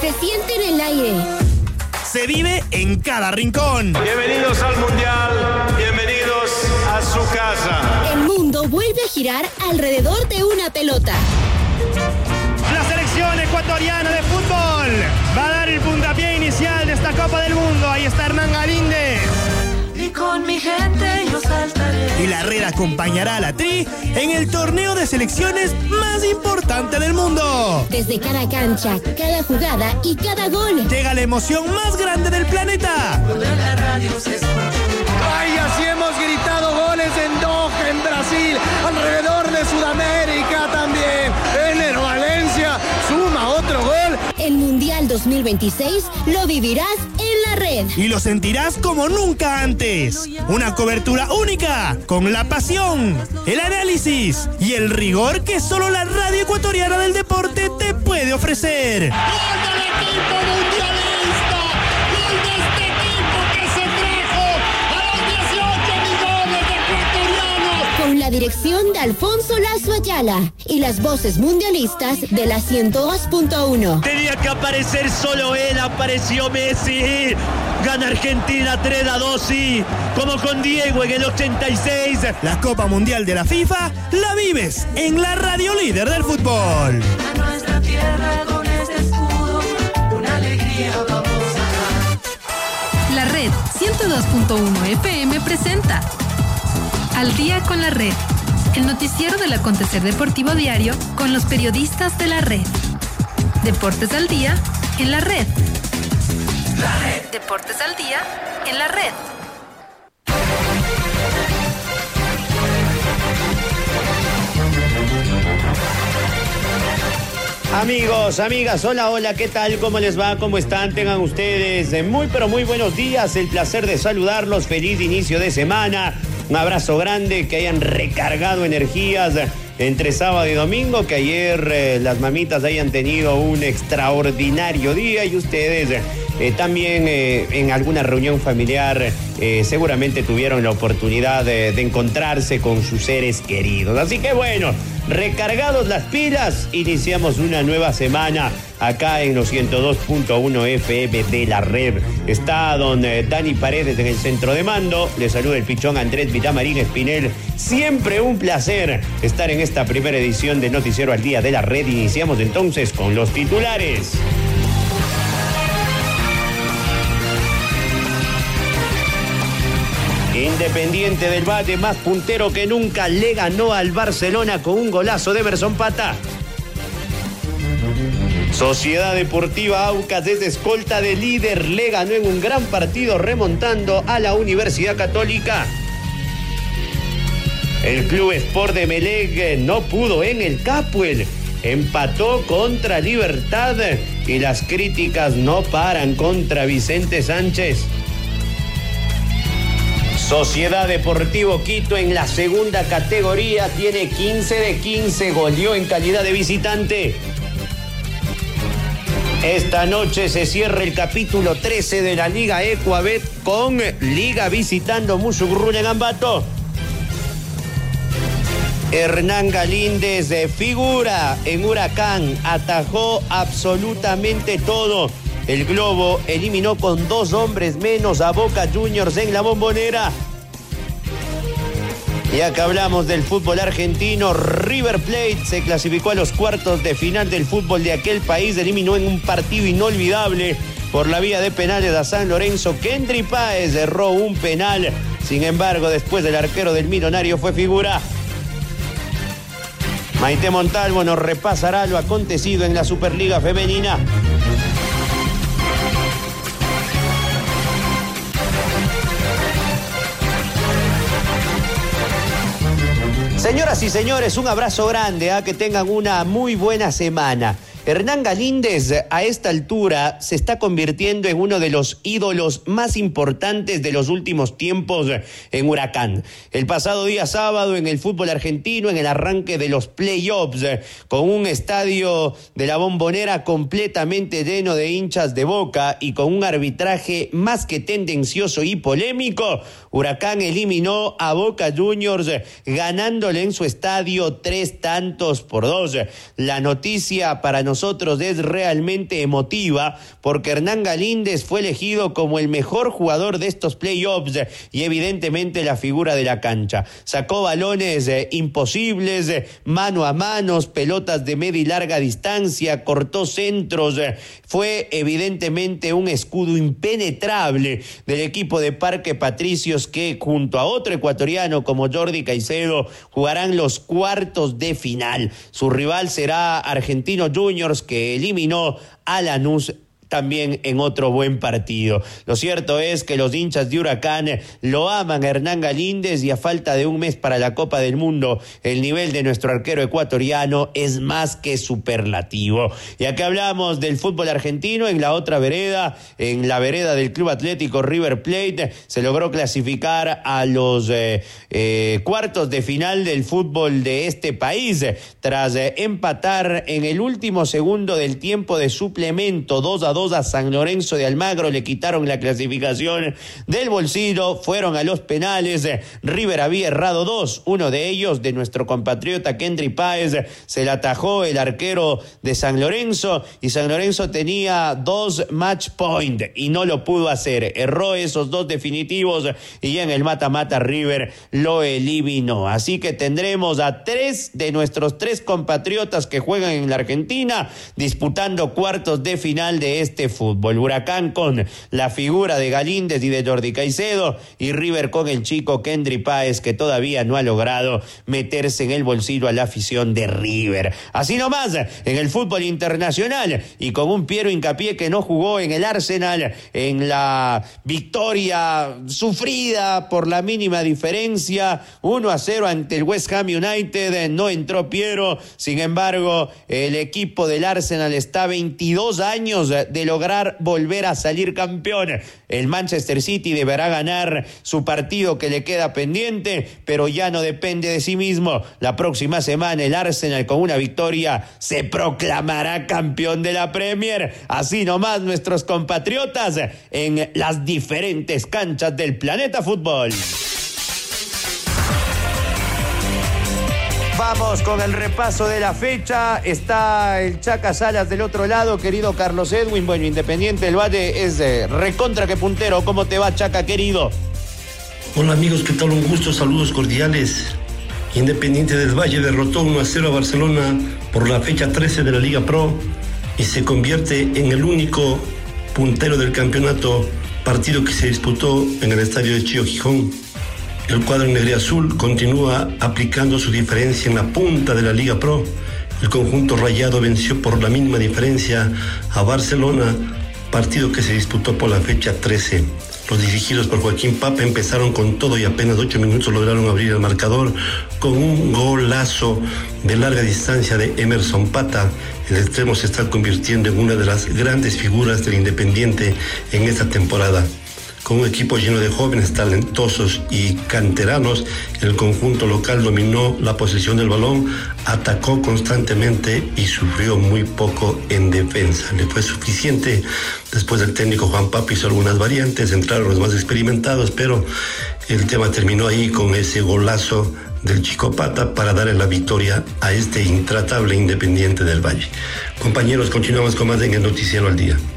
Se siente en el aire. Se vive en cada rincón. Bienvenidos al Mundial, bienvenidos a su casa. El mundo vuelve a girar alrededor de una pelota. La selección ecuatoriana de fútbol va a dar el puntapié inicial de esta Copa del Mundo. Ahí está Hernán Galíndez. Y con mi gente yo saltaré. Y la red acompañará a la Tri en el torneo de selecciones más importante del mundo. Desde cada cancha, cada jugada y cada gol. Llega la emoción más grande del planeta. Cuando en la radio se escucha. ¡Ay, así hemos gritado goles en Doha, en Brasil, alrededor de Sudamérica también! Ener Valencia suma otro gol. El Mundial 2026 lo vivirás en la red. Y lo sentirás como nunca antes. Una cobertura única, con la pasión, el análisis y el rigor que solo la radio ecuatoriana del deporte te puede ofrecer. ¡Gol del equipo mundialista! ¡Gol de este equipo que se trajo a los 18 millones de ecuatorianos! Con la dirección de Alfonso Lazo Ayala y las voces mundialistas de la 102.1. Tenía que aparecer solo él, apareció Messi. Gana Argentina 3-2, sí, como con Diego en el 86. La Copa Mundial de la FIFA la vives en la radio líder del fútbol. A nuestra tierra con este escudo, una alegría vamos a dar. La Red 102.1 FM presenta Al Día con la Red, el noticiero del acontecer deportivo diario con los periodistas de la Red. Deportes al día en la Red. La Red. Deportes al día en la Red. Amigos, amigas, hola, ¿qué tal? ¿Cómo les va? ¿Cómo están? Tengan ustedes muy, pero muy buenos días. El placer de saludarlos. Feliz inicio de semana. Un abrazo grande, que hayan recargado energías entre sábado y domingo, que ayer las mamitas hayan tenido un extraordinario día y ustedes también en alguna reunión familiar seguramente tuvieron la oportunidad de encontrarse con sus seres queridos. Así que bueno, recargados las pilas, iniciamos una nueva semana acá en los 102.1 FM de la Red. Está don Dani Paredes en el centro de mando. Le saluda el pichón Andrés Vitamarín Espinel. Siempre un placer estar en esta primera edición de Noticiero al Día de la Red. Iniciamos entonces con los titulares. Independiente del Valle, más puntero que nunca, le ganó al Barcelona con un golazo de Emerson Pata. Sociedad Deportiva Aucas es escolta de líder, le ganó en un gran partido remontando a la Universidad Católica. El Club Sport de Emelec no pudo en el Capuel, empató contra Libertad y las críticas no paran contra Vicente Sánchez. Sociedad Deportivo Quito en la segunda categoría tiene 15 de 15, goleó en calidad de visitante. Esta noche se cierra el capítulo 13 de la Liga Ecuabet con Liga visitando Musugruna en Ambato. Hernán Galíndez figura en Huracán, atajó absolutamente todo. El Globo eliminó con 2 hombres menos a Boca Juniors en la Bombonera. Ya que hablamos del fútbol argentino, River Plate se clasificó a los cuartos de final del fútbol de aquel país, eliminó en un partido inolvidable por la vía de penales a San Lorenzo. Kendry Páez erró un penal, sin embargo, después el arquero del Millonario fue figura. Maite Montalvo nos repasará lo acontecido en la Superliga Femenina. Señoras y señores, un abrazo grande, que tengan una muy buena semana. Hernán Galíndez a esta altura se está convirtiendo en uno de los ídolos más importantes de los últimos tiempos en Huracán. El pasado día sábado en el fútbol argentino, en el arranque de los playoffs, con un estadio de la Bombonera completamente lleno de hinchas de Boca y con un arbitraje más que tendencioso y polémico, Huracán eliminó a Boca Juniors ganándole en su estadio 3-2. La noticia para nosotros nosotros es realmente emotiva, porque Hernán Galíndez fue elegido como el mejor jugador de estos playoffs y evidentemente la figura de la cancha. Sacó balones imposibles, mano a manos, pelotas de media y larga distancia, cortó centros, fue evidentemente un escudo impenetrable del equipo de Parque Patricios, que junto a otro ecuatoriano como Jordi Caicedo jugarán los cuartos de final. Su rival será Argentino Juniors, que eliminó a Lanús también en otro buen partido. Lo cierto es que los hinchas de Huracán lo aman a Hernán Galíndez, y a falta de un mes para la Copa del Mundo, el nivel de nuestro arquero ecuatoriano es más que superlativo. Ya que hablamos del fútbol argentino, en la otra vereda, en la vereda del Club Atlético River Plate, se logró clasificar a los cuartos de final del fútbol de este país, tras empatar en el último segundo del tiempo de suplemento 2-2 a San Lorenzo de Almagro. Le quitaron la clasificación del bolsillo, fueron a los penales. River había errado 2, uno de ellos de nuestro compatriota Kendry Páez, se la atajó el arquero de San Lorenzo, y San Lorenzo tenía 2 match point y no lo pudo hacer, erró esos 2 definitivos, y ya en el mata-mata River lo eliminó. Así que tendremos a 3 de nuestros 3 compatriotas que juegan en la Argentina disputando cuartos de final de este fútbol. Huracán con la figura de Galíndez y de Jordi Caicedo, y River con el chico Kendry Páez, que todavía no ha logrado meterse en el bolsillo a la afición de River. Así nomás, en el fútbol internacional, y con un Piero Hincapié que no jugó en el Arsenal, en la victoria sufrida por la mínima diferencia 1-0 ante el West Ham United, no entró Piero. Sin embargo, el equipo del Arsenal está a 22 años de lograr volver a salir campeón. El Manchester City deberá ganar su partido que le queda pendiente, pero ya no depende de sí mismo. La próxima semana el Arsenal, con una victoria, se proclamará campeón de la Premier. Así nomás nuestros compatriotas en las diferentes canchas del planeta fútbol. Vamos con el repaso de la fecha. Está el Chaca Salas del otro lado, querido Carlos Edwin. Bueno, Independiente del Valle es recontra que puntero. ¿Cómo te va, Chaca, querido? Hola amigos, ¿qué tal? Un gusto, saludos cordiales. Independiente del Valle derrotó 1-0 a Barcelona por la fecha 13 de la Liga Pro y se convierte en el único puntero del campeonato, partido que se disputó en el estadio de Chio Gijón. El cuadro negriazul continúa aplicando su diferencia en la punta de la Liga Pro. El conjunto rayado venció por la mínima diferencia a Barcelona, partido que se disputó por la fecha 13. Los dirigidos por Joaquín Papa empezaron con todo y apenas 8 minutos lograron abrir el marcador con un golazo de larga distancia de Emerson Pata. El extremo se está convirtiendo en una de las grandes figuras del Independiente en esta temporada. Con un equipo lleno de jóvenes talentosos y canteranos, el conjunto local dominó la posesión del balón, atacó constantemente y sufrió muy poco en defensa. Le fue suficiente. Después el técnico Juan Papa hizo algunas variantes, entraron los más experimentados, pero el tema terminó ahí con ese golazo del Chico Pata para darle la victoria a este intratable Independiente del Valle. Compañeros, continuamos con más en el Noticiero al Día.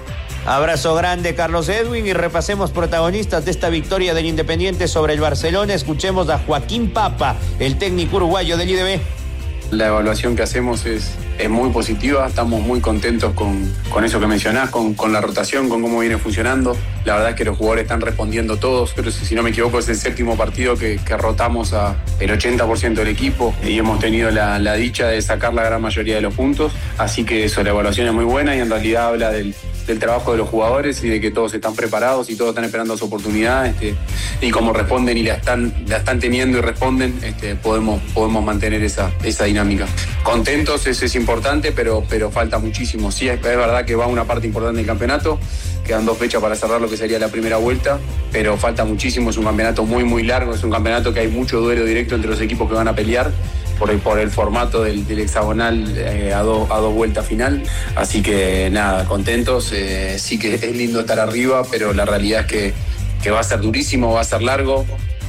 Abrazo grande, Carlos Edwin, y repasemos protagonistas de esta victoria del Independiente sobre el Barcelona. Escuchemos a Joaquín Papa, el técnico uruguayo del IDB. La evaluación que hacemos es muy positiva, estamos muy contentos con eso que mencionás, con la rotación, con cómo viene funcionando. La verdad es que los jugadores están respondiendo todos, pero si no me equivoco es el 7º partido que rotamos a el 80% del equipo y hemos tenido la dicha de sacar la gran mayoría de los puntos, así que eso, la evaluación es muy buena y en realidad habla del trabajo de los jugadores y de que todos están preparados y todos están esperando su oportunidad, y como responden y la están teniendo y responden, podemos mantener esa dinámica. Contentos, eso es importante, pero falta muchísimo. Sí, es verdad que va una parte importante del campeonato, quedan 2 fechas para cerrar lo que sería la primera vuelta, pero falta muchísimo, es un campeonato muy muy largo, es un campeonato que hay mucho duelo directo entre los equipos que van a pelear por el formato del hexagonal a dos vueltas final, así que nada, contentos. Sí que es lindo estar arriba, pero la realidad es que va a ser durísimo, va a ser largo.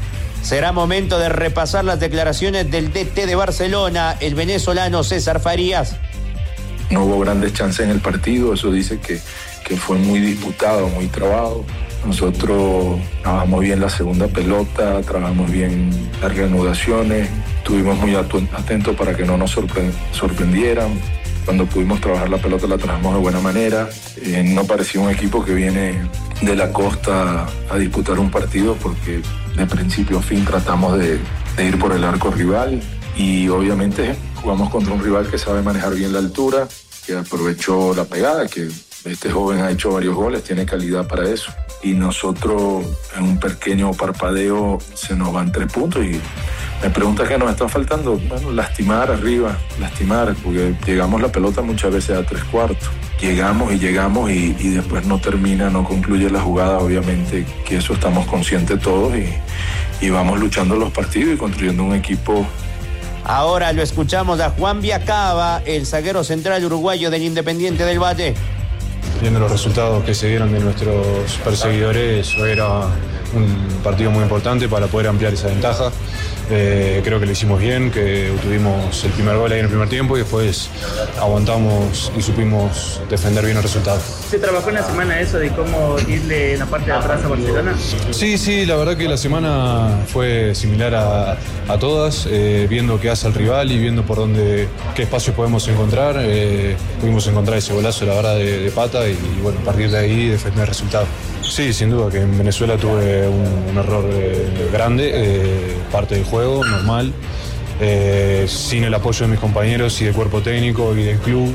Será momento de repasar las declaraciones del DT de Barcelona, el venezolano César Farías. no hubo grandes chances en el partido. Eso dice que fue muy disputado, muy trabado. Nosotros trabajamos bien la segunda pelota, trabajamos bien las reanudaciones, estuvimos muy atentos para que no nos sorprendieran. Cuando pudimos trabajar la pelota la trabajamos de buena manera. No parecía un equipo que viene de la costa a disputar un partido, porque de principio a fin tratamos de ir por el arco rival, y obviamente jugamos contra un rival que sabe manejar bien la altura, que aprovechó la pegada, que este joven ha hecho varios goles, tiene calidad para eso. Y nosotros en un pequeño parpadeo se nos van 3 puntos y me pregunta qué nos está faltando. Bueno, lastimar arriba, porque llegamos la pelota muchas veces a 3/4. Llegamos y después no termina, no concluye la jugada. Obviamente que eso estamos conscientes todos y vamos luchando los partidos y construyendo un equipo. Ahora lo escuchamos a Juan Viacaba, el zaguero central uruguayo del Independiente del Valle. Viendo los resultados que se dieron de nuestros perseguidores, era un partido muy importante para poder ampliar esa ventaja. Creo que lo hicimos bien, que tuvimos el primer gol ahí en el primer tiempo y después aguantamos y supimos defender bien el resultado. ¿Se trabajó en la semana eso de cómo irle en la parte de atrás a Barcelona? Sí, la verdad que la semana fue similar a todas, viendo qué hace el rival y viendo por qué espacios podemos encontrar. Pudimos encontrar ese golazo, la verdad, de Pata y bueno, a partir de ahí defender el resultado. Sí, sin duda que en Venezuela tuve un error grande, parte del juego, normal, sin el apoyo de mis compañeros y del cuerpo técnico y del club,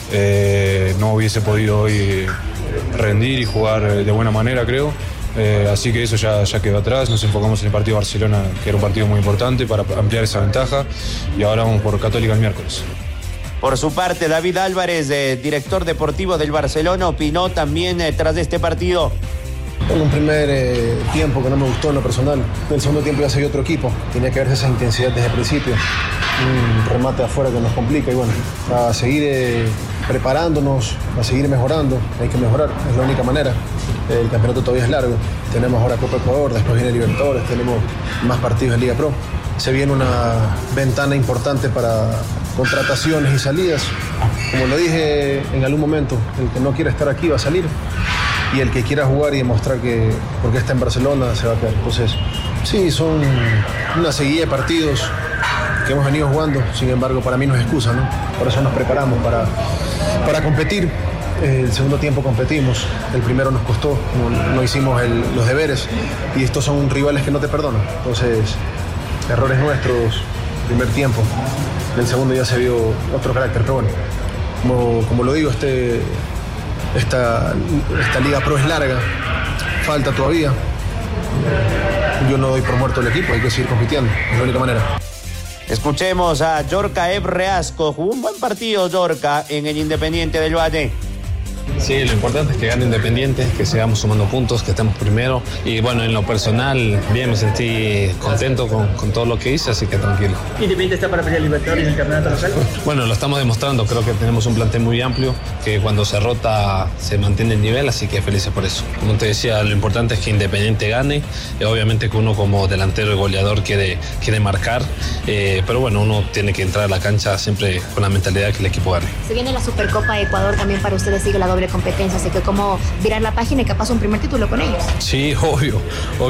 no hubiese podido hoy rendir y jugar de buena manera, creo. Así que eso ya quedó atrás, nos enfocamos en el partido de Barcelona, que era un partido muy importante para ampliar esa ventaja, y ahora vamos por Católica el miércoles. Por su parte, David Álvarez, director deportivo del Barcelona, opinó también tras este partido. En un primer tiempo que no me gustó en lo personal. En el segundo tiempo ya se vio otro equipo. Tenía que verse esa intensidad desde el principio. Un remate afuera que nos complica y bueno, a seguir preparándonos, a seguir mejorando. Hay que mejorar, es la única manera. El campeonato todavía es largo. Tenemos ahora Copa Ecuador, después viene Libertadores, tenemos más partidos de Liga Pro. Se viene una ventana importante para contrataciones y salidas. Como lo dije en algún momento, el que no quiera estar aquí va a salir y el que quiera jugar y demostrar que porque está en Barcelona se va a quedar. Entonces, sí, son una seguida de partidos que hemos venido jugando, sin embargo para mí no es excusa, ¿no? Por eso nos preparamos para competir. El segundo tiempo competimos, el primero nos costó, no hicimos los deberes y estos son rivales que no te perdonan. Entonces, errores nuestros, primer tiempo. En el segundo ya se vio otro carácter, pero bueno, como lo digo, esta Liga Pro es larga, falta todavía. Yo no doy por muerto el equipo, hay que seguir compitiendo, es la única manera. Escuchemos a Yorka Ebreasco. Jugó un buen partido Yorka en el Independiente del Valle. Sí, lo importante es que gane Independiente, que sigamos sumando puntos, que estemos primero. Y bueno, en lo personal, bien, me sentí contento con todo lo que hice, así que tranquilo. ¿Independiente está para pelear Libertadores en el campeonato local? Bueno, lo estamos demostrando, creo que tenemos un plantel muy amplio, que cuando se rota se mantiene el nivel, así que felices por eso. Como te decía, lo importante es que Independiente gane, obviamente que uno como delantero y goleador quiere marcar, pero bueno, uno tiene que entrar a la cancha siempre con la mentalidad de que el equipo gane. Se viene la Supercopa de Ecuador, también para ustedes sigue la doble competencia, así que cómo virar la página y capaz un primer título con ellos. Sí, obvio.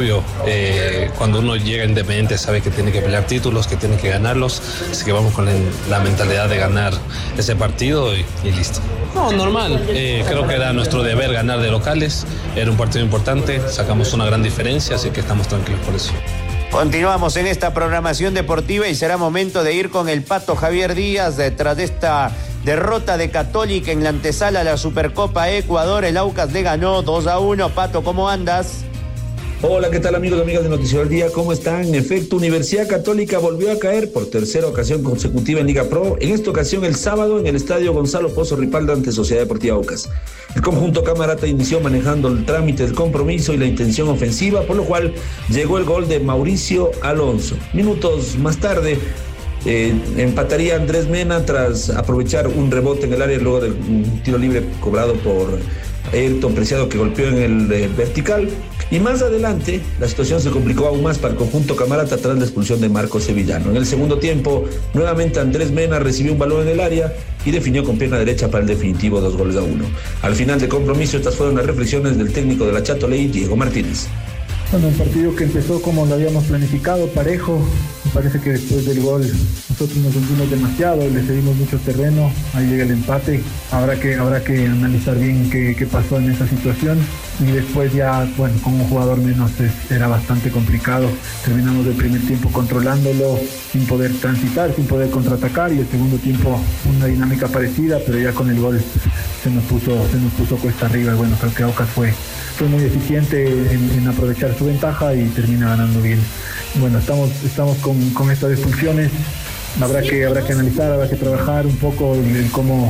Cuando uno llega a Independiente sabe que tiene que pelear títulos, que tiene que ganarlos, así que vamos con la mentalidad de ganar ese partido y listo. No, normal, creo que era nuestro deber ganar de locales, era un partido importante, sacamos una gran diferencia, así que estamos tranquilos por eso. Continuamos en esta programación deportiva y será momento de ir con el Pato Javier Díaz detrás de esta derrota de Católica en la antesala a la Supercopa Ecuador. El Aucas le ganó 2-1. Pato, ¿cómo andas? Hola, ¿qué tal amigos y amigas de Noticiero del Día? ¿Cómo están? En efecto, Universidad Católica volvió a caer por tercera ocasión consecutiva en Liga Pro, en esta ocasión el sábado en el estadio Gonzalo Pozo Ripalda ante Sociedad Deportiva Aucas. El conjunto camarata inició manejando el trámite del compromiso y la intención ofensiva, por lo cual llegó el gol de Mauricio Alonso. Minutos más tarde, empataría Andrés Mena tras aprovechar un rebote en el área luego de un tiro libre cobrado por Ayrton Preciado que golpeó en el vertical. Y más adelante, la situación se complicó aún más para el conjunto camarata tras la expulsión de Marco Sevillano. En el segundo tiempo, nuevamente Andrés Mena recibió un balón en el área y definió con pierna derecha para el definitivo 2-1. Al final del compromiso, estas fueron las reflexiones del técnico de la Châteauneuf, Diego Martínez. Bueno, un partido que empezó como lo habíamos planificado, parejo. Me parece que después del gol nosotros nos hundimos demasiado, le cedimos mucho terreno, ahí llega el empate. Habrá que analizar bien qué pasó en esa situación. Y después ya, bueno, con un jugador menos era bastante complicado. Terminamos el primer tiempo controlándolo, sin poder transitar, sin poder contraatacar, y el segundo tiempo una dinámica parecida, pero ya con el gol se nos puso cuesta arriba. Bueno, creo que Aucas fue muy eficiente en aprovechar su ventaja y termina ganando bien. Bueno, estamos con estas expulsiones. Habrá que analizar, habrá que trabajar un poco el cómo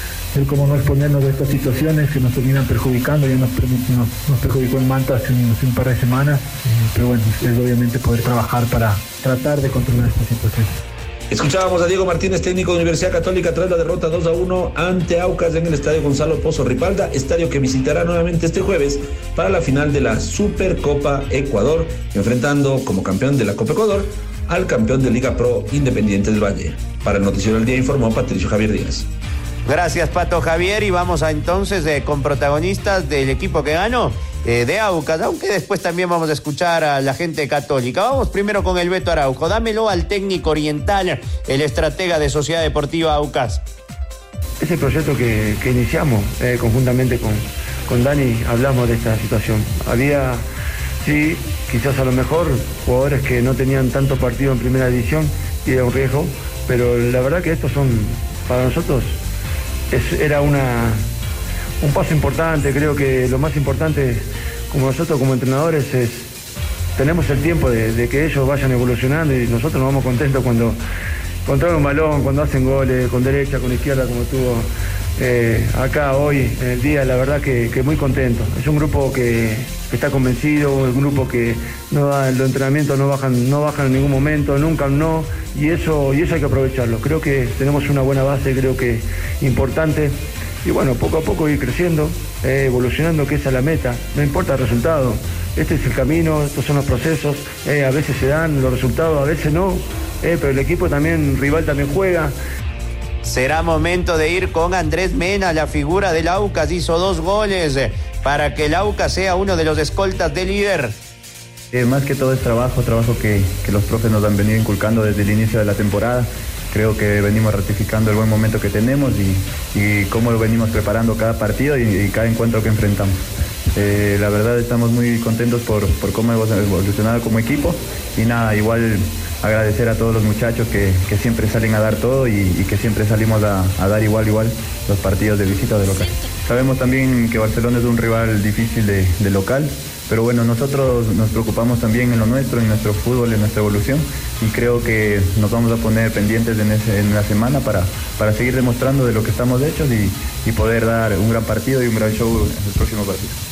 no exponernos a estas situaciones que nos terminan perjudicando. Ya nos perjudicó en Manta hace un par de semanas, pero bueno, es obviamente poder trabajar para tratar de controlar esta situación. Escuchábamos a Diego Martínez, técnico de Universidad Católica, tras la derrota 2-1 ante Aucas en el estadio Gonzalo Pozo Ripalda, estadio que visitará nuevamente este jueves para la final de la Supercopa Ecuador, enfrentando como campeón de la Copa Ecuador al campeón de Liga Pro, Independiente del Valle. Para el Noticiero del Día informó Patricio Javier Díaz. Gracias, Pato Javier, y vamos entonces con protagonistas del equipo que ganó, de Aucas, aunque después también vamos a escuchar a la gente católica. Vamos primero con el Beto Araujo. Dámelo al técnico oriental, el estratega de Sociedad Deportiva Aucas. Ese proyecto que iniciamos conjuntamente con Dani, hablamos de esta situación. Había, sí, quizás a lo mejor jugadores que no tenían tanto partido en primera división y era un riesgo, pero la verdad que estos son, para nosotros, era un paso importante. Creo que lo más importante, como nosotros como entrenadores, tenemos el tiempo de que ellos vayan evolucionando, y nosotros nos vamos contentos cuando controlan un balón, cuando hacen goles con derecha, con izquierda, como tuvo acá hoy en el día. La verdad que muy contento. Es un grupo que está convencido, un grupo que los entrenamientos no bajan en ningún momento, nunca no, y eso hay que aprovecharlo. Creo que tenemos una buena base, creo que importante. Y bueno, poco a poco ir creciendo, evolucionando, que esa es la meta. No importa el resultado, este es el camino, estos son los procesos. A veces se dan los resultados, a veces no, pero el equipo también, rival también juega. Será momento de ir con Andrés Mena, la figura del Aucas, hizo 2 goles para que el Aucas sea uno de los escoltas del líder. Más que todo es trabajo que los profes nos han venido inculcando desde el inicio de la temporada. Creo que venimos ratificando el buen momento que tenemos y cómo lo venimos preparando cada partido y cada encuentro que enfrentamos. La verdad estamos muy contentos por cómo hemos evolucionado como equipo, y nada, igual agradecer a todos los muchachos que siempre salen a dar todo y que siempre salimos a dar igual los partidos de visita o de local. Sabemos también que Barcelona es un rival difícil de local, pero bueno, nosotros nos preocupamos también en lo nuestro, en nuestro fútbol, en nuestra evolución, y creo que nos vamos a poner pendientes en la semana para seguir demostrando de lo que estamos hechos y poder dar un gran partido y un gran show en el próximo partido.